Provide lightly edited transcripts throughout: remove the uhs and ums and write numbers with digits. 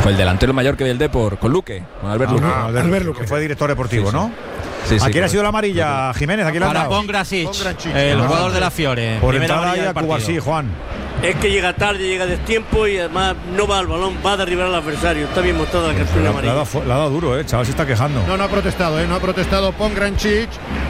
Fue el delantero mayor que del Depor, con Luque, con Albert Luque. Albert Luque, que fue director deportivo, ¿no? Sí, ¿A quién ha sido la amarilla, Jiménez? ¿A quién la ha dado? Pongracic, el jugador de la Fiore. Por entrada y a Cubarsí, Juan. Es que llega tarde, llega a destiempo y además no va al balón, va a derribar al adversario. Está bien mostrada la cartulina amarilla. Le ha dado duro, chaval se está quejando. No ha protestado, no ha protestado Pongracic,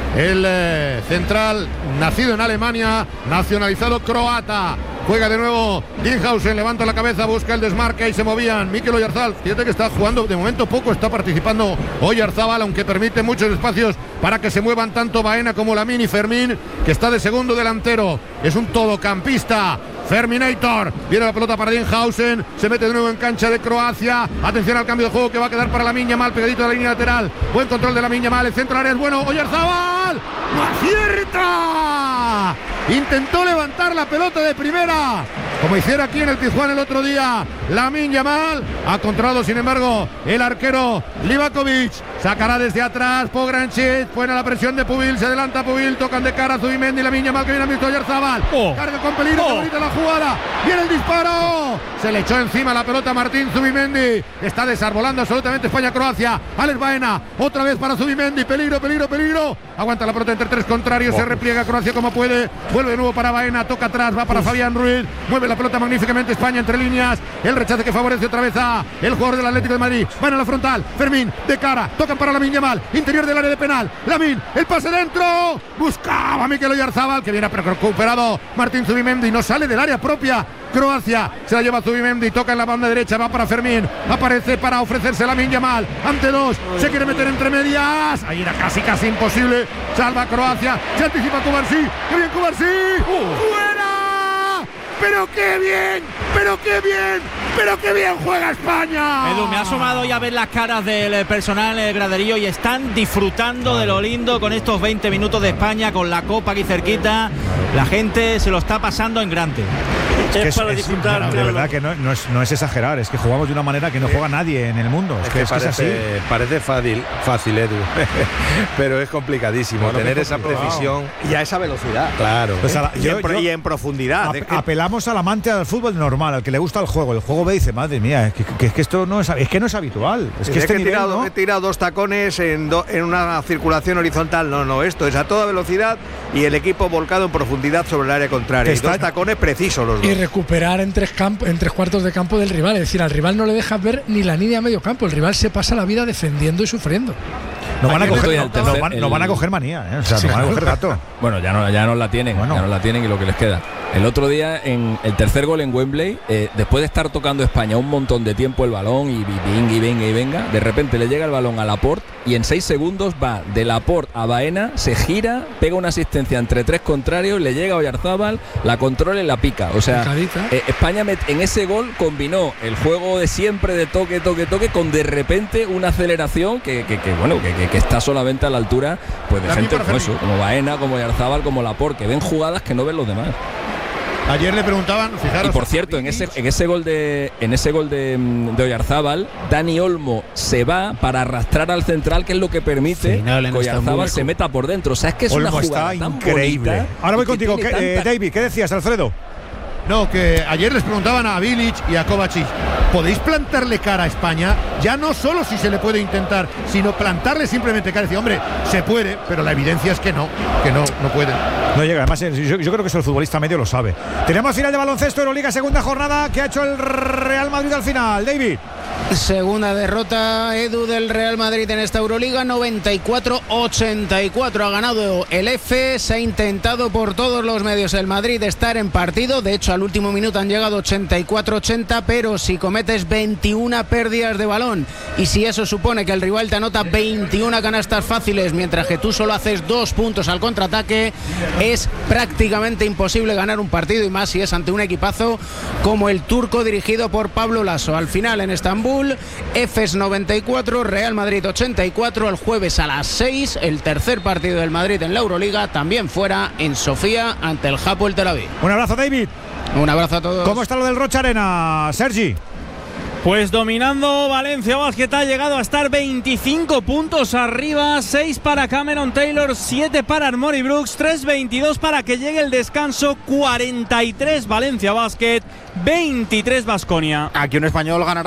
el central nacido en Alemania, nacionalizado croata. Juega de nuevo Dinhausen, levanta la cabeza, busca el desmarque y se movían. Mikel Oyarzabal, fíjate que está jugando de momento poco, está participando Oyarzabal, aunque permite muchos espacios para que se muevan tanto Baena como Lamine y Fermín, que está de segundo delantero. Es un todocampista. Ferminator, viene la pelota para Dinhausen, se mete de nuevo en cancha de Croacia. Atención al cambio de juego que va a quedar para Lamine Yamal, pegadito de la línea lateral. Buen control de Lamine Yamal, el centro área es bueno. Oyarzabal, ¡no acierta! Intentó levantar la pelota de primera, como hiciera aquí en el Tijuana el otro día Lamine Yamal. Ha controlado sin embargo el arquero Livakovic. Sacará desde atrás Pongracic, buena la presión de Pubil, se adelanta Pubil, tocan de cara a Zubimendi, Lamine Yamal que viene a visto Oyarzabal. Carga con peligro, qué bonita la jugada. Viene el disparo. Se le echó encima la pelota Martín Zubimendi. Está desarbolando absolutamente España-Croacia. Alex Baena, otra vez para Zubimendi. Peligro, peligro, peligro. Aguanta la pelota entre tres contrarios. Se repliega Croacia como puede. Vuelve de nuevo para Baena. Toca atrás. Va para Fabián Ruiz. Mueve la pelota magníficamente España entre líneas. El rechace que favorece otra vez a el jugador del Atlético de Madrid. Baena a la frontal. Fermín de cara. Tocan para Lamine Yamal. Interior del área de penal. Lamine. El pase dentro. Buscaba a Mikel Oyarzabal, que viene recuperado Martín Zubimendi. No sale del área propia. Croacia se la lleva Zubimendi, toca en la banda derecha, va para Fermín, aparece para ofrecerse Lamine Yamal, ante dos, se quiere meter entre medias, ahí era casi imposible, salva Croacia, se anticipa Cubarsí, ¡qué bien Cubarsí! ¡Fuera! ¡Pero qué bien! ¡Pero qué bien! ¡Pero qué bien juega España! Edu, me ha asomado ya a ver las caras del personal en el graderío y están disfrutando de lo lindo con estos 20 minutos de España, con la copa aquí cerquita. La gente se lo está pasando en grande. Es para disfrutar, de verdad que no es exagerar, es que jugamos de una manera que no juega nadie en el mundo. Es que es así. Parece fácil, Edu, pero es complicadísimo tener esa precisión y a esa velocidad. Claro. Pues y en profundidad. Apelamos al amante del fútbol normal, al que le gusta el juego. El juego ve y dice, madre mía, es que esto no es habitual. Es que he tirado dos tacones en una circulación horizontal. No, esto es a toda velocidad y el equipo volcado en profundidad sobre el área contraria. Y dos tacones precisos los dos. Y recuperar en tres cuartos de campo del rival. Es decir, al rival no le dejas ver ni la línea medio campo. El rival se pasa la vida defendiendo y sufriendo. Nos van a coger manía, o sea, nos van a coger gato. Bueno, ya no la tienen, ya no la tienen y lo que les queda. El otro día, en el tercer gol en Wembley, después de estar tocando España un montón de tiempo el balón y venga, de repente le llega el balón a Laporte y en 6 segundos va de Laporte a Baena, se gira, pega una asistencia entre tres contrarios, le llega a Oyarzabal, la controla y la pica. O sea, España en ese gol combinó el juego de siempre de toque, con de repente una aceleración que está solamente a la altura pues de gente como Baena, como Oyarzabal, como Laporte, que ven jugadas que no ven los demás. Ayer le preguntaban, fijaros. Y por cierto, en ese gol de Oyarzabal, Dani Olmo se va para arrastrar al central, que es lo que permite que Oyarzabal se meta por dentro. O sea, es que es Olmo una jugada está tan increíble. bonita. Ahora voy contigo, David, ¿qué decías, Alfredo? No, que ayer les preguntaban a Bilic y a Kovacic, ¿podéis plantarle cara a España? Ya no solo si se le puede intentar, sino plantarle simplemente cara. Decir, hombre, se puede, pero la evidencia es que no pueden. No llega, además yo creo que eso el futbolista medio lo sabe. Tenemos final de baloncesto, Euroliga, segunda jornada, que ha hecho el Real Madrid al final. David. Segunda derrota, Edu, del Real Madrid en esta Euroliga, 94-84. Ha ganado el F, se ha intentado por todos los medios el Madrid estar en partido. De hecho, al último minuto han llegado 84-80, pero si cometes 21 pérdidas de balón y si eso supone que el rival te anota 21 canastas fáciles, mientras que tú solo haces 2 puntos al contraataque, es prácticamente imposible ganar un partido, y más si es ante un equipazo como el turco dirigido por Pablo Laso. Al final en Estambul, Efes 94, Real Madrid 84. El jueves a las 6, el tercer partido del Madrid en la Euroliga, también fuera en Sofía ante el Hapoel Tel Aviv. Un abrazo, David. Un abrazo a todos. ¿Cómo está lo del Rocha Arena, Sergi? Pues dominando Valencia Basket, ha llegado a estar 25 puntos arriba, 6 para Cameron Taylor, 7 para Armoni Brooks, 3:22 para que llegue el descanso, 43 Valencia Basket, 23 Baskonia. Aquí un español ganará